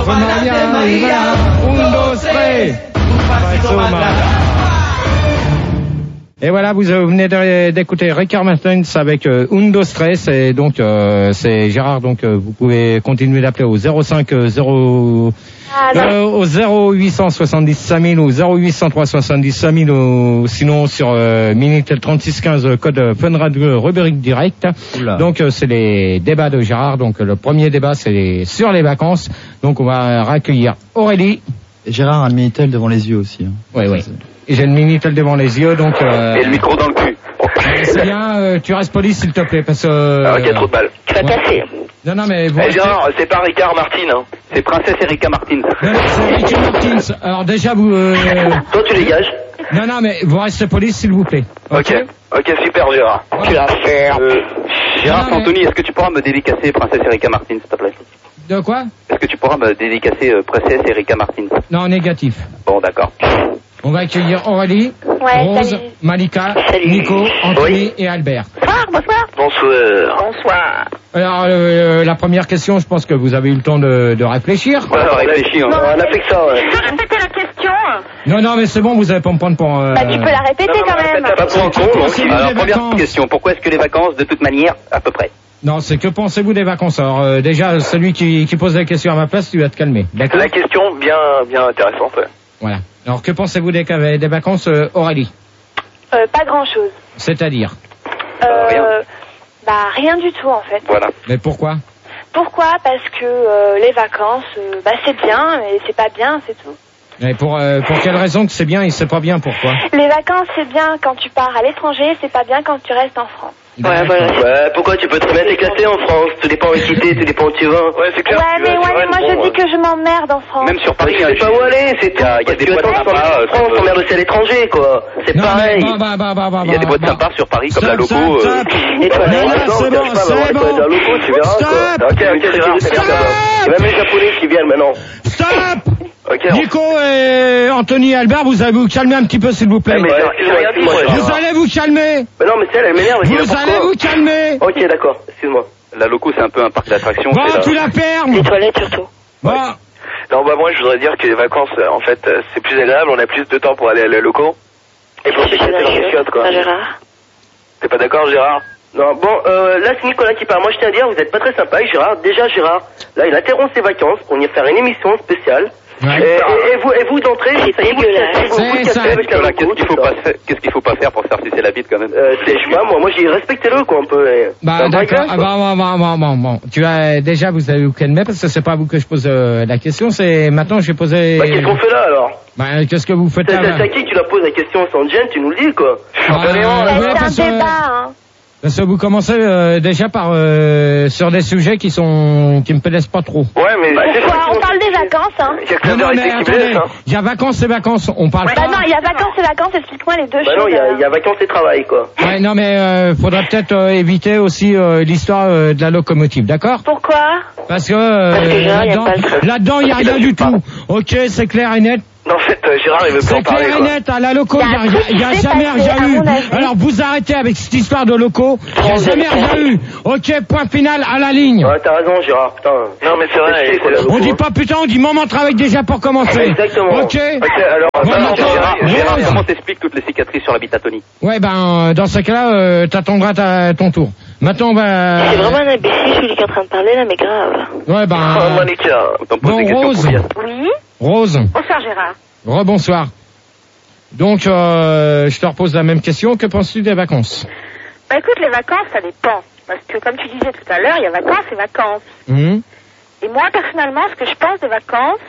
Maria, un, dos, tres. Et voilà, vous venez d'écouter Ricky Martin avec Un Dos Tres, et donc c'est Gérard, donc vous pouvez continuer d'appeler au 0870 5000 ou 0803 70 5000 ou sinon sur Minitel 3615 code Fun Radio rubrique direct. Oula. Donc c'est les débats de Gérard. Donc le premier débat c'est sur les vacances. Donc on va raccueillir Aurélie. Et Gérard a le Minitel devant les yeux aussi. Hein. Oui, oui. Et j'ai le Minitel devant les yeux, donc... Et le micro dans le cul. C'est bien, tu restes poli s'il te plaît, parce que... Alors qu'il y a trop de balles. Tu vas passer. Non, non, mais... Bon, Gérard, c'est pas Ricard Martin, hein. C'est Princesse Erika Martin. Non, non, c'est Ricky Martins. Alors déjà, vous... Toi, tu dégages. Non, non, mais vous restez poli s'il vous plaît. Ok, super, Gérard. Ouais. Tu vas faire... Gérard Non, Anthony, est-ce que tu pourras me dédicacer Princesse Erika Martin, s'il te plaît? De quoi? Est-ce que tu pourras me dédicacer Princesse Erika Martin? Non, négatif. Bon, d'accord. On va accueillir Aurélie, Ouais, Rose, salut. Malika, Salut. Nico, Anthony Oui. et Albert. Bonsoir. Bonsoir. Alors, la première question, je pense que vous avez eu le temps de réfléchir. Ouais, réfléchis, on a fait que ça, ouais. Tu peux répéter la question? Non, non, mais c'est bon, vous allez pas me prendre pour... Bah, tu peux la répéter quand même. Pas pour un con, C'est donc. les Alors, première vacances. question. Pourquoi est-ce que les vacances, de toute manière, à peu près? Non, c'est que pensez-vous des vacances? Alors, déjà, celui qui pose la question à ma place, tu vas te calmer. D'accord? La question bien intéressante, ouais. Voilà. Alors, que pensez-vous des vacances, Aurélie? Pas grand-chose. C'est-à-dire? Rien. Bah, rien du tout, en fait. Voilà. Mais pourquoi? Pourquoi? Parce que les vacances, bah, c'est bien, mais c'est pas bien, c'est tout. Mais pour quelle raison que c'est bien et c'est pas bien? Pourquoi? Les vacances, c'est bien quand tu pars à l'étranger, c'est pas bien quand tu restes en France. D'accord. Ouais, pourquoi tu peux très bien t'éclater en France? Tout dépend où tu es, tout dépend où tu vas. Ouais, c'est clair. Ouais, mais moi je dis que je m'emmerde en France. Même sur Paris, tu sais pas où aller, c'est tout. Il y a des boîtes sympas. France, on merde aussi à l'étranger, quoi. C'est Non, pareil. mais Il y a des boîtes sympas sur Paris, comme la Loco. Stop. Et toi, Non, non, c'est bon, c'est bon. La Loco, tu verras, quoi. Stop. Ok, Gérard. Il y a même les Japonais qui viennent maintenant. Stop. Ok. Nico et Anthony et Albert, vous allez vous calmer un petit peu, s'il vous plaît. Mais j'ai rien dit, moi. Vous allez vous calmer. Mais non, mais celle, elle m'énerve. Vous allez vous calmer. Ok, d'accord, excuse-moi. La Loco, c'est un peu un parc d'attractions. Bon, tu la fermes. les toilettes surtout. Bon. Non, bah moi, je voudrais dire que les vacances, en fait, c'est plus agréable, on a plus de temps pour aller à la Loco. Et pour s'éclater dans les chiottes, quoi. Gérard. T'es pas d'accord, Gérard? Non, bon, là, c'est Nicolas qui parle. Moi, je tiens à dire, vous êtes pas très sympa avec Gérard. Déjà, Gérard, là, il interrompt ses vacances pour venir faire une émission spéciale. Ouais. Et vous d'entrée, ça y est, vous C'est ça. avec la Loco. Qu'est-ce qu'il faut pas faire pour faire sucer la bite, quand même? Je sais pas, moi, j'ai respecté-le, quoi, un peu. Bah, d'accord. Bon. Tu as, déjà, vous allez vous calmer parce que c'est pas à vous que je pose la question, c'est maintenant, je vais poser... Bah, qu'est-ce qu'on fait là, alors? Bah, qu'est-ce que vous faites C'est là? à qui tu la poses la question sans gêne, tu nous le dis, quoi. C'est un débat, hein. Parce que vous commencez déjà par sur des sujets qui me plaisent pas trop. Ouais, mais... Pourquoi? On parle des vacances, hein. Il y a que Non, la mais vérité qui attendez, blesse, hein. il y a vacances et vacances, on parle Bah pas... non, il y a vacances et vacances, explique-moi les deux Bah choses. non, il y a vacances et travail, quoi. Ouais, non, mais faudrait peut-être éviter aussi l'histoire de la locomotive, d'accord? Pourquoi? Parce que Gérard, il y a pas le- là-dedans, il y a rien du tout. Ok, c'est clair et net. Non, en fait, Gérard, il veut plus en C'est parler, clair et quoi. net, à la loco, il y a s'est jamais passé, rien à eu. mon avis. Alors vous arrêtez avec cette histoire de loco, il y a jamais rien eu. Ok, point final à la ligne. Ouais, t'as raison, Gérard, putain. Non, mais c'est vrai, c'est la Loco. On dit pas putain, on dit moment de travail déjà pour commencer. Exactement. Ok. alors, Bon, maintenant, maintenant, Gérard, Rose. comment t'expliques toutes les cicatrices sur la bite à Tony? Ouais, ben dans ce cas-là, t'attendras ton tour. Maintenant, ben. C'est vraiment un imbécile celui qui est en train de parler là, mais grave. Ouais, ben. Monica, t'en poses Bon, des questions Rose. pour bien. Oui? Rose. Bonsoir Gérard. Rebonsoir. Donc, je te repose la même question. Que penses-tu des vacances? Bah écoute, les vacances, ça dépend. Parce que comme tu disais tout à l'heure, il y a vacances et vacances. Mhm. Et moi, personnellement, ce que je pense des vacances,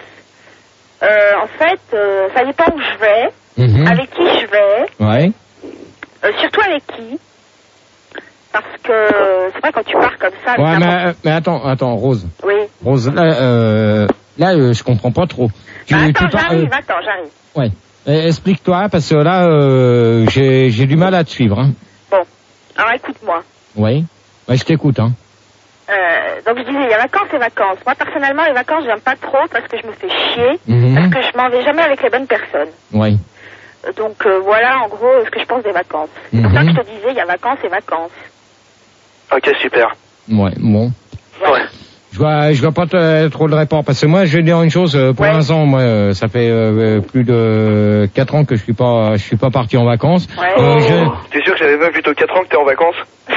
en fait, ça dépend où je vais, Mhm. avec qui je vais, Ouais. surtout avec qui. Parce que c'est vrai, quand tu pars comme ça... Ouais, n'importe- mais attends, Rose. Oui. Rose, là, je comprends pas trop. Bah, attends, parles- j'arrive. Ouais. Explique-toi, parce que là, j'ai du mal à te suivre. Hein. Bon, alors écoute-moi. Oui. Ouais, je t'écoute. Hein. Donc je disais, il y a vacances et vacances. Moi, personnellement, les vacances, j'aime pas trop parce que je me fais chier, Mhm. parce que je m'en vais jamais avec les bonnes personnes. Oui. Donc voilà, en gros, ce que je pense des vacances. C'est pour ça que je te disais, il y a vacances et vacances. Ok, super. Ouais, bon. Voilà. Ouais. Je vois pas trop de rapport parce que moi je vais dire une chose pour l'instant moi ça fait plus de 4 ans que je suis pas parti en vacances. Ouais. T'es sûr que j'avais même plutôt 4 ans que t'es en vacances?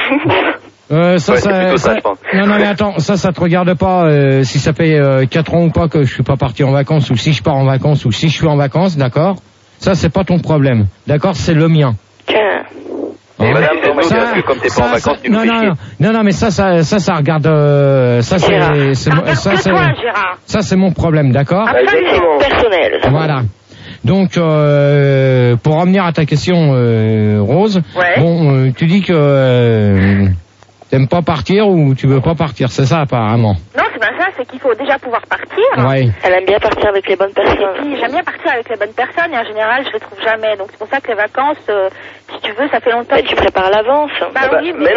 Non mais attends, ça te regarde pas si ça fait 4 ans ou pas que je suis pas parti en vacances ou si je pars en vacances ou si je suis en vacances, d'accord? Ça c'est pas ton problème. D'accord, c'est le mien. Madame, comme t'es pas en vacances, tu nous fais chier. Non, mais ça regarde, ça c'est mon problème, d'accord? Personnel. Voilà. Donc, pour revenir à ta question, Rose, bon, tu dis que t'aimes pas partir ou tu veux pas partir, c'est ça apparemment? Non, c'est pas ça, c'est qu'il faut déjà pouvoir partir. Ouais. Elle aime bien partir avec les bonnes personnes. Et puis, j'aime bien partir avec les bonnes personnes et en général, je les trouve jamais. Donc, c'est pour ça que les vacances, si tu veux, ça fait longtemps. Mais tu prépares à l'avance. Bah oui, mais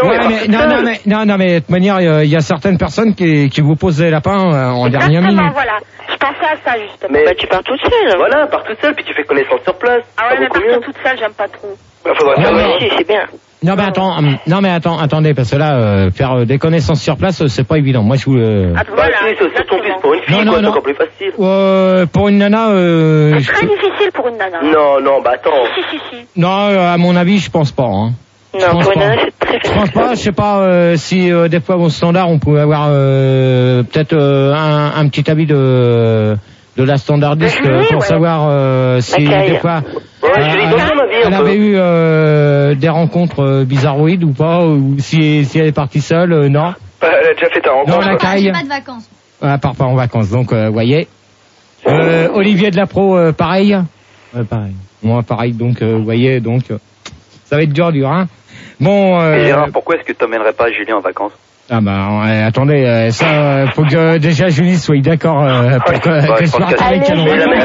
non, mais de toute manière, il y a certaines personnes qui vous posent des lapins en dernière minute. Exactement, voilà. Je pensais à ça, justement. Mais tu pars toute seule. Voilà, pars toute seule, puis tu fais connaissance sur place. Ah ouais, mais partir toute seule, j'aime pas trop. Bah, faudrait faire c'est bien. Non mais attendez, parce que là, faire des connaissances sur place, c'est pas évident. Moi, je vous. Voilà, c'est ton fils pour une fille, quoi, c'est encore plus facile. Pour une nana. C'est très difficile pour une nana. Non, bah attends. Si. Non, à mon avis, je pense pas. Hein. Non, pour une nana, c'est très facile. Je pense pas. Je sais pas si des fois au standard, on pouvait avoir peut-être un petit avis de la standardiste pour savoir si des fois elle avait eu des rencontres bizarroïdes ou pas, ou si elle est partie seule, non. Elle a déjà fait ta rencontre. Non, la caille. Pas de vacances. Elle part pas en vacances, donc voyez. Olivier de la Pro, pareil. Ouais, pareil. Moi, pareil, donc voyez, donc ça va être dur, hein. Bon. Gérard, pourquoi est-ce que tu t'emmènerais pas Julien en vacances? Ah bah attendez, ça faut que déjà Julie soit d'accord pour que je parte avec elle.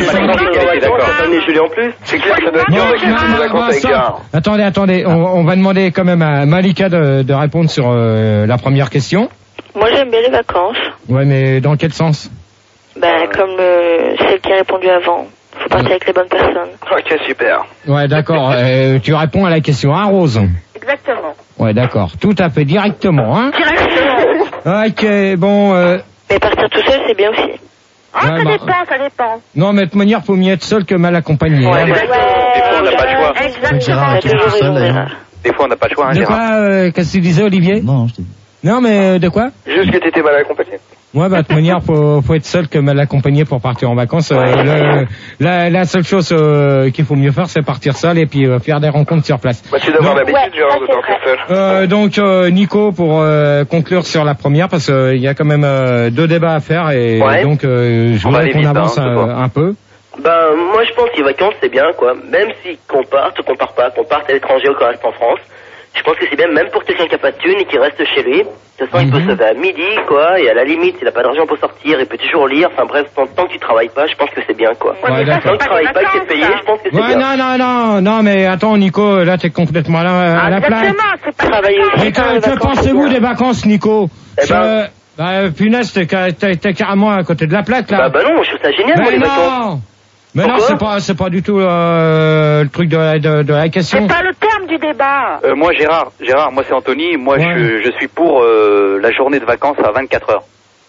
Julien en plus. C'est clair que ça doit être dur de vacances avec Gérard. Attendez, on va demander quand même à Malika de répondre sur la première question. Moi j'aime bien les vacances. Ouais, mais dans quel sens? Comme celle qui a répondu avant. Faut partir avec les bonnes personnes. Ok, super. Ouais, d'accord. Tu réponds à la question, hein, Rose? Exactement. Ouais, d'accord. Tout à fait directement, hein? Directement. Ok, bon. Mais partir tout seul, c'est bien aussi. Ça dépend. Non, mais de toute manière, faut mieux être seul que mal accompagné. Ouais, des fois, on n'a pas le choix. Exactement. Des fois, on n'a pas le choix, hein, De Gérard. quoi, qu'est-ce que tu disais, Olivier? Non, je t'ai dit. Non, mais de quoi? Juste que t'étais mal accompagné. Ouais, de toute manière, faut être seul que mal accompagné pour partir en vacances. La seule chose qu'il faut mieux faire, c'est partir seul et puis faire des rencontres sur place. Bah, tu dois avoir l'habitude, Gérard, de partir seul. Donc, Nico, pour conclure sur la première, parce qu'il y a quand même 2 débats à faire et donc je voudrais qu'on avance un peu. Moi, je pense que les vacances, c'est bien, quoi. Même si qu'on parte ou qu'on part pas, qu'on parte à l'étranger ou qu'on reste en France. Je pense que c'est bien, même pour quelqu'un qui a pas de thune et qui reste chez lui. De toute façon, il peut se lever à midi, quoi, et à la limite, s'il a pas d'argent pour sortir, il peut toujours lire. Enfin bref, tant que tu travailles pas, je pense que c'est bien, quoi. Ouais, tant que tu travailles pas, que t'es payé, je pense que c'est bien. Non, mais attends, Nico, là, t'es complètement à la plaque. Exactement, c'est pas travailler aussi. Mais que pensez-vous des vacances, Nico? Punaise, t'es carrément à côté de la plaque, là. Bah non, je trouve ça génial, moi, les vacances. Mais non, c'est pas du tout le truc de la question. C'est pas le terme du débat. Moi, Gérard, moi c'est Anthony. Moi, je suis pour la journée de vacances à 24 heures.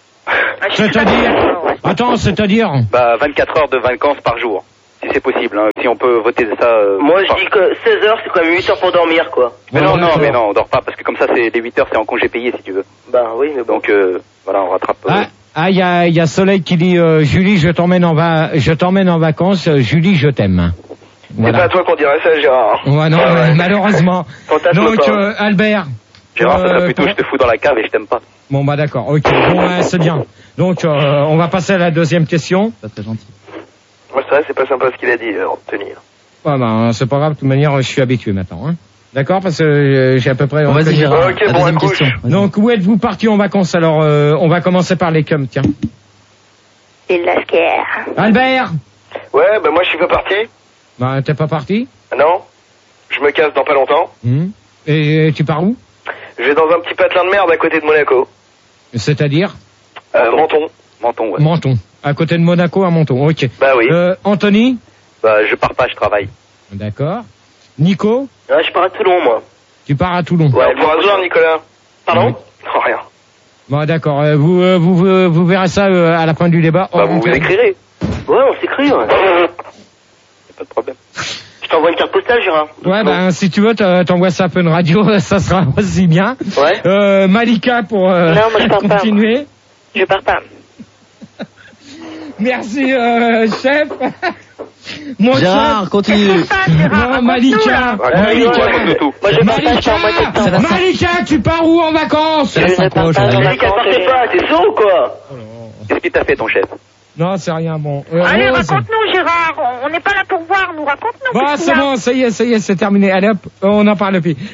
C'est-à-dire 24 heures de vacances par jour, si c'est possible. Hein, si on peut voter ça. Moi, je dis que 16 heures, c'est quand même 8 heures pour dormir, quoi. Mais non, on dort pas parce que comme ça, c'est les 8 heures, c'est en congé payé, si tu veux. Bah oui, mais bon. Donc voilà, on rattrape. Il y a Soleil qui dit Julie, je t'emmène en vacances. Julie, je t'aime. Voilà. C'est pas à toi qu'on dirait ça, Gérard. Ouais, non, malheureusement. Donc Albert. Gérard, ça serait plutôt je te fous dans la cave et je t'aime pas. Bon bah d'accord, ok, bon c'est bien. Donc on va passer à la deuxième question. Pas très gentil. Moi ça, c'est pas sympa ce qu'il a dit, Anthony. Ouais, c'est pas grave, de toute manière, je suis habitué maintenant. Hein. D'accord, parce que j'ai à peu près... Vas-y, Gérard, ok, bon, deuxième question. Donc, où êtes-vous parti en vacances? Alors, on va commencer par les cums, tiens. Et la skière. Albert? Ouais, moi je suis pas parti. Bah, t'es pas parti? Non. Je me casse dans pas longtemps. Et tu pars où? Je vais dans un petit patelin de merde à côté de Monaco. C'est-à-dire? Menton. Menton, ouais. Menton. À côté de Monaco, à Menton, ok. Bah oui. Anthony? Je pars pas, je travaille. D'accord. Nico? Ouais, je pars à Toulon, moi. Tu pars à Toulon. Ouais, pour Azur, Nicolas. Pardon? Oui. Oh, rien. Bon, d'accord. Vous verrez ça à la fin du débat. Bah, vous écrirez. Ouais, on s'écrit, ouais. Pas de problème. Je t'envoie une carte postale, Gérard. Ouais, ben, si tu veux, t'envoies ça à Fun Radio, ça sera aussi bien. Ouais. Malika pour Non, moi, je pars continuer. pas. Je pars pas. Merci, chef. Mon Gérard, chef. continue. Non, Malika. Malika, tu pars où en vacances? C'est la 5 quoi aujourd'hui? Malika, partez pas, t'es sourd ou quoi? Qu'est-ce qu'il t'a fait, ton chef? Non, c'est rien, bon. Allez, Rose. raconte-nous, Gérard. On n'est pas là pour voir, nous. Raconte-nous. Bon, c'est bon, ça y est, c'est terminé. Allez hop, on en parle plus.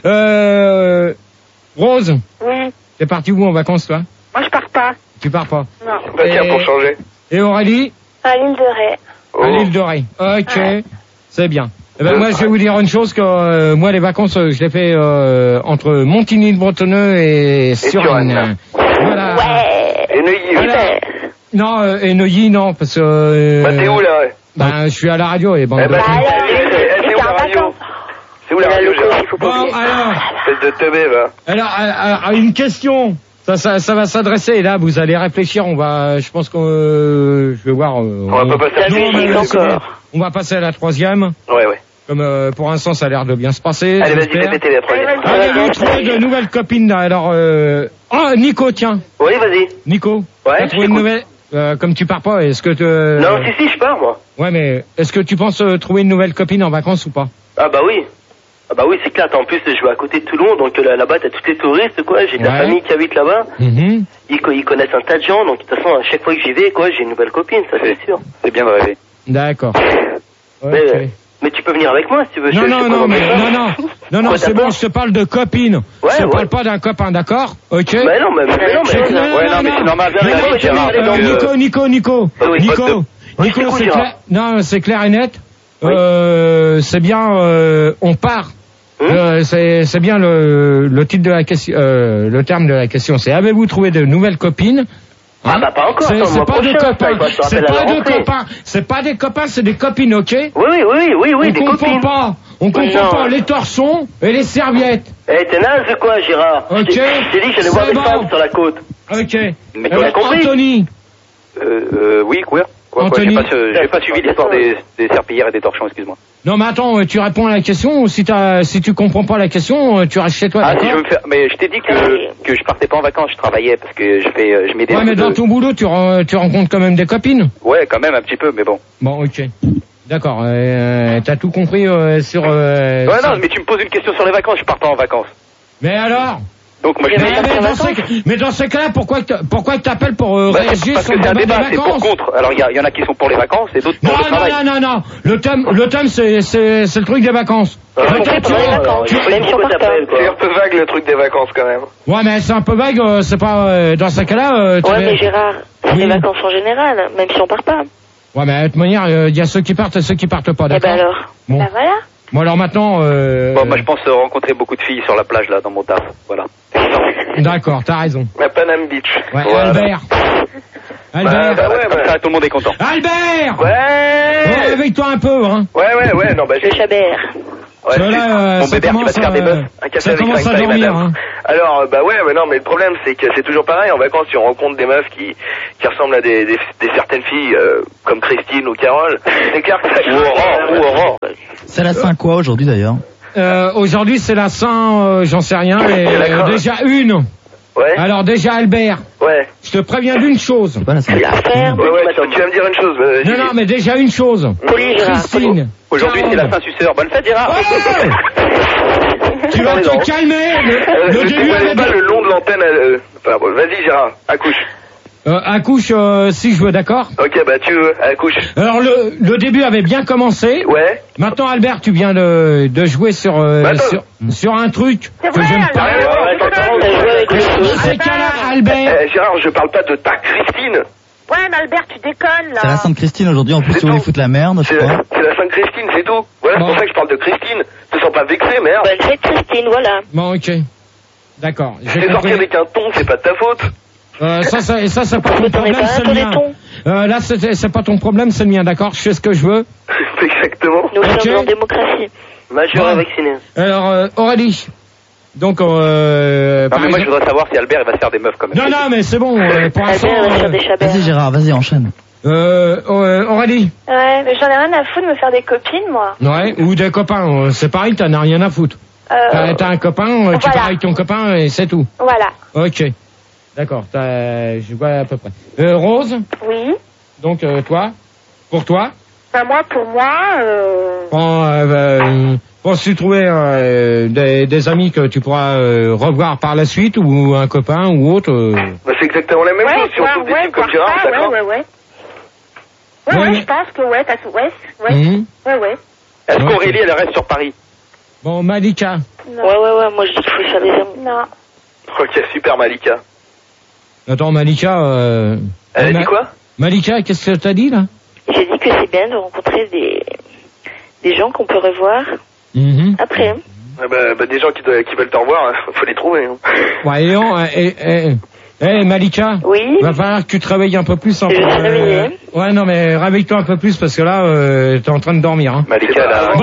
Rose, Oui. t'es parti où en vacances, toi? Moi, je pars pas. Tu pars pas. Non. Bah, tiens, pour changer. Et Aurélie? À l'île de Ré. Oh. À l'île de Ré. Ok, c'est bien. Eh ben, moi, je vais vous dire une chose que moi, les vacances, je les fais entre Montigny-le-Bretonneux et Suresnes. Voilà. Ouais. Et Neuilly, Voilà. Non, et Neuilly, non, parce que... Bah, t'es où, là? Ben, je suis à la radio, et bon... Eh ben, alors, c'est où la radio? C'est où la radio, Gérard? Bon, alors... Espèce de teubé, va. Alors, une question. Ça va s'adresser, et là, vous allez réfléchir, je pense qu'on, je vais voir... On va pas passer à la non, mais musique encore. On va passer à la troisième. Ouais, ouais. Comme, pour l'instant, ça a l'air de bien se passer. Allez, vas-y, j'espère. répétez la troisième. Avez-vous trouvé de nouvelles copines, là? Alors, Nico, tiens. Oui, vas-y. Nico. Ouais, T'as je trouvé une t'écoute. nouvelle, comme tu pars pas, est-ce que Non, si, je pars, moi. Ouais, mais, est-ce que tu penses trouver une nouvelle copine en vacances ou pas? Ah bah oui. Ah bah oui, c'est clair. En plus, je vais à côté de Toulon, donc là-bas, t'as tous les touristes, quoi. J'ai de la Ouais. famille qui habite là-bas. Mhm. Ils connaissent un tas de gens, donc de toute façon, à chaque fois que j'y vais, quoi, j'ai une nouvelle copine, ça c'est sûr. C'est bien de rêver. D'accord. Ok. Mais tu peux venir avec moi si tu veux. Non, Quoi, c'est t'as bon, peur je te parle de copine. Ouais, je te ouais. parle pas d'un copain, d'accord? Ok? Mais non, mais Non, non, mais c'est normal, Non, bien, non, Gérard, non, parce que- Nico, Ah oui, Nico, je t'écoute, c'est Gérard. clair. Non, c'est clair et net. Oui. C'est bien, on part. C'est bien le titre de la question, le terme de la question. C'est avez-vous trouvé de nouvelles copines? Ah bah pas encore, C'est attends, le mois pas des prochain, copains. ça, je te C'est rappelle à pas la des rentrée. copains. C'est pas des copains, c'est des copines, ok? Oui, On des confond copines. pas. On confond Non. pas les torsons et les serviettes. Eh, t'es naze ou quoi, Gérard? Ok. Je t'ai dit que j'allais voir C'est des bon. femmes sur la côte. Ok. Mais tu as compris? Anthony. Oui, quoi? Anthony. J'ai pas suivi l'histoire des serpillères et des torchons, excuse-moi. Non, mais attends, tu réponds à la question, ou si tu comprends pas la question, tu restes chez toi, Ah, d'accord? si je veux me faire, mais je t'ai dit que je partais pas en vacances, je travaillais parce que je m'aidais. Ouais, mais dans ton boulot, tu rencontres quand même des copines? Ouais, quand même, un petit peu, mais bon. Bon, ok. D'accord, t'as tout compris sur... Ouais, non, mais tu me poses une question sur les vacances, je pars pas en vacances. Mais alors? Donc, moi, je Mais dans ce cas-là, pourquoi t'appelles pour réagir parce sur que le c'est un débat des débat, c'est pour vacances? contre. Alors, il y en a qui sont pour les vacances et d'autres pour le travail. Non. Le thème, c'est le truc des vacances. Ouais, Ok, tu vois, C'est un peu vague le truc des vacances quand même. Ouais, mais c'est un peu vague, c'est pas, dans ce cas-là, Ouais, mais Gérard, c'est Oui. les vacances en général, même si on part pas. Ouais, mais de toute manière, il y a ceux qui partent et ceux qui partent pas, Eh d'accord? ben alors. Bon. Bah voilà. Bon, alors maintenant, Bon, moi, je pense rencontrer beaucoup de filles sur la plage, là, dans mon taf. Voilà. d'accord, t'as raison. La Panam Beach. Ouais, Voilà. Albert. Albert. Comme ça, tout le monde est content. Albert! Ouais! Bon, réveille-toi un peu, hein. Ouais, non, bah, Le Chabert. Ouais, Parce que là, mon ça bébé qui va commence te faire des à- bœufs. Un café ça avec commence à 5 tailles, dormir, madame. hein. Alors, bah ouais, mais non, mais le problème, c'est que c'est toujours pareil. En vacances, tu rencontres des meufs qui ressemblent à des certaines filles, comme Christine ou Carole. C'est clair que ça... Ou Aurore. C'est la Saint quoi aujourd'hui d'ailleurs? Aujourd'hui, c'est la Saint, j'en sais rien, mais D'accord. déjà une. Ouais. Alors déjà, Albert, Ouais. je te préviens d'une chose. C'est pas la Saint. Ouais, tu vas me dire une chose. Non, mais déjà une chose. Poli, Gérard. Christine. Aujourd'hui, c'est la Saint-Suceur. Bonne fête, Gérard. Tu vas te calmer. Le Je début ne avait pas le long de l'antenne. Enfin, bon, vas-y, Gérard, accouche. accouche si je veux, d'accord? Ok, bah tu veux, accouche. Alors le début avait bien commencé. Ouais. Maintenant, Albert, tu viens de jouer sur sur un truc C'est que vrai, j'aime pas. Albert. Dans ces cas-là, Albert. Gérard, je parle pas de ta Christine. Ouais, mais Albert, tu déconnes, là. C'est la Sainte Christine aujourd'hui, en plus tu voulais foutre la merde, je C'est crois. c'est la Sainte Christine, c'est tout. Voilà, c'est Bon. pour ça que je parle de Christine. Te sens pas vexé, merde. Bonne fête, Christine, voilà. Bon, ok. D'accord. J'ai T'es sorti compris. avec un ton, c'est pas de ta faute. Ça, c'est pas ton T'en es problème, pas un, c'est toi, le les mien. tons. Là, c'est pas ton problème, c'est le mien, d'accord? Je fais ce que je veux. Exactement. Nous Ok. sommes en démocratie. Majeur Bon. et vacciné. Alors, Aurélie, Donc, Non, mais moi, je voudrais savoir si Albert, il va se faire des meufs comme ça. Non, mais c'est bon, pour l'instant. Albert va faire des chabelles. Vas-y Gérard, vas-y, enchaîne. Aurélie. Ouais, mais j'en ai rien à foutre de me faire des copines, moi. Ouais, ou des copains, c'est pareil, t'en as rien à foutre. T'as un copain, tu voilà. parles avec ton copain et c'est tout. Voilà. Ok. D'accord, je vois à peu près. Rose, Oui. donc toi, pour toi, Enfin, moi, pour moi, penses-tu trouver des amis que tu pourras revoir par la suite ou un copain ou autre Bah, c'est exactement la même ouais, chose si on trouve des types comme voir Gérard, ça, d'accord ouais. Ouais, Ouais, mais- je pense que ouais, t'as tout, ouais. Mhm. Ouais. Est-ce Ok. qu'Aurélie, elle reste sur Paris? Bon, Malika. Non. Ouais, moi je dis qu'il faut se faire des amis. Non. Ok, super Malika. Attends, Malika. Elle a dit quoi? Malika, qu'est-ce que t'as dit là? J'ai dit que c'est bien de rencontrer des gens qu'on peut revoir Mhm. après. Bah, des gens qui veulent te revoir, faut les trouver. Hein. Ouais, Malika. Oui. Va falloir que tu te réveilles un peu plus. Je vais me réveiller. Ouais, non, mais réveille-toi un peu plus parce que là, t'es en train de dormir. Hein. Malika, elle a... Bon,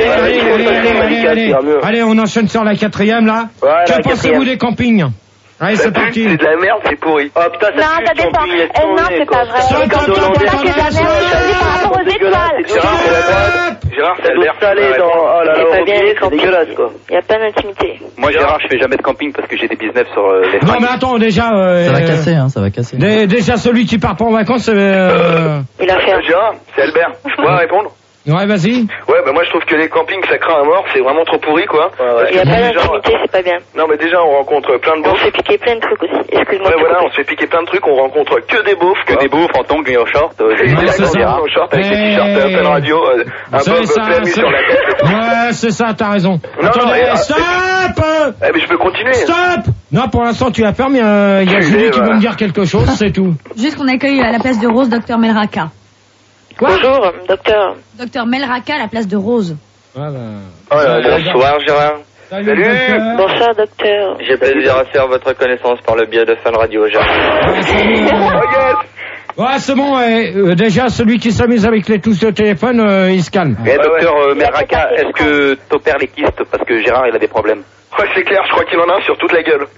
allez, on enchaîne sur la 4e là. Voilà, Que la pensez-vous 4e. des campings? Allez, c'est parti. C'est de la merde, c'est pourri. Oh putain, Non, ça dépend. Non, c'est pas vrai. Stop, Quand stop, on stop, dit pas que de la stop, merde, je dis par rapport aux étoiles. Gérard, c'est la droite. Gérard, c'est Albert. Salé dans... Oh là là, C'est pas bien les c'est campings. dégueulasse quoi. Il n'y a pas d'intimité. Moi, Gérard, je fais jamais de camping parce que j'ai des business sur les Non, fringues. mais attends, déjà. Ça va casser, hein, ça va casser. Déjà, celui qui part pas en vacances. Il a fait un... Gérard, c'est Albert. Je peux répondre? Ouais, vas-y. Ouais, bah moi je trouve que les campings ça craint à mort, c'est vraiment trop pourri quoi. Il n'y a pas d'intimité, c'est pas bien. Non mais déjà on rencontre plein de On beaufs. fait piquer plein de trucs aussi. Excuse-moi. Ouais voilà, on se fait piquer plein de trucs, on rencontre que des beaufs. Que des beaufs en tongs et en short. c'est ça. En short avec des t-shirts Fun Radio, un C'est bob ça, plein nu c'est- sur la tête. Ouais, c'est ça, t'as raison. Non, Attendez, non, stop! Eh mais je peux continuer. Stop! Non, pour l'instant, tu as peur, mais il y a Je Julie vais, qui veut voilà. me dire quelque chose, c'est tout. Juste qu'on accueille à la place de Rose Dr Melraka. Quoi? Bonjour, docteur. Dr Melraka à la place de Rose. Ouais, Oh là là. Bonsoir Gérard. Salut, Salut. docteur. Bonsoir, docteur. J'ai plaisir à faire votre connaissance par le biais de Fun Radio Gérard. Ouais, salut, Oh yes. ouais, c'est bon, déjà, celui qui s'amuse avec les touches de téléphone, il se calme. Et docteur Meraka, est-ce que t'opères les kystes parce que Gérard, il a des problèmes? Ouais c'est clair, je crois qu'il en a un sur toute la gueule.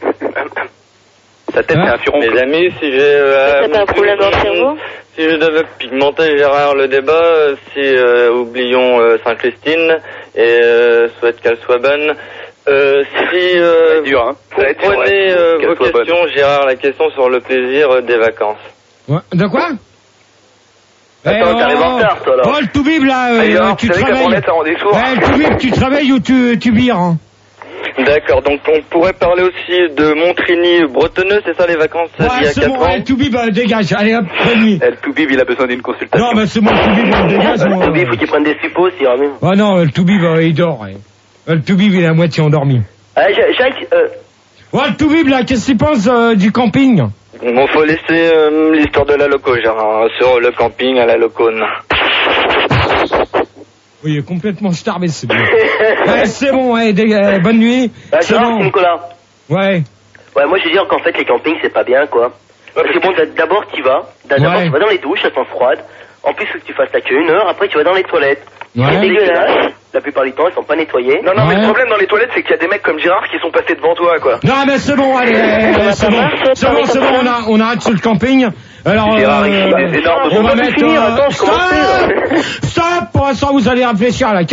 Sa tête, c'est un furoncle. Mes amis, si j'ai... T'as pas un problème dans le cerveau? Si je devais pigmenter Gérard le débat, oublions Sainte-Christine et souhaite qu'elle soit bonne. Si dur, hein. comprenez Qu'elle vos soit bonne. questions, Gérard, la question sur le plaisir des vacances. Ouais, de quoi? Attends, t'arrives en retard, toi, là. Oh, le tout-bib, là, Alors, tu tu te savais qu'après on réveilles. laisse avant des sourds. Ouais, le tout-bib, tu te réveilles ou tu bires, hein? D'accord, donc on pourrait parler aussi de Montrigny-Bretonneux, c'est ça les vacances il y Ouais, a c'est 4 bon, ans le tout-bib, dégage. Allez, hop, bonne nuit. Le Toubib, il a besoin d'une consultation. Non, mais c'est bon, le tout-bib, on le dégage. moi. Il faut qu'il prenne des suppos, s'il mieux. Oh non, le tout-bib, il dort. Le tout-bib, il est à moitié endormi. Jacques, Ouais, le tout-bib, là, qu'est-ce qu'il pense du camping? Bon, faut laisser l'histoire de la loco, Gérard, sur le camping à la locone. Oui, il est complètement starbé, c'est bien. Ouais, c'est bon, bonne nuit. C'est Gérard, bon. c'est Nicolas. Ouais. Ouais, moi je veux dire qu'en fait les campings c'est pas bien quoi. Parce que bon, d'abord tu vas dans les douches, elles sont froides. En plus faut que tu fasses ta queue 1 heure, après tu vas dans les toilettes. Ouais. C'est dégueulasse. La plupart du temps elles sont pas nettoyées. Non, mais Ouais. le problème dans les toilettes, c'est qu'il y a des mecs comme Gérard qui sont passés devant toi, quoi. Non, mais c'est bon, allez, c'est bon, on arrête sur le camping. Alors, Gérard, il fait des énormes on va mettre, finir, attends, je commence. stop, pour l'instant, vous allez réfléchir, là.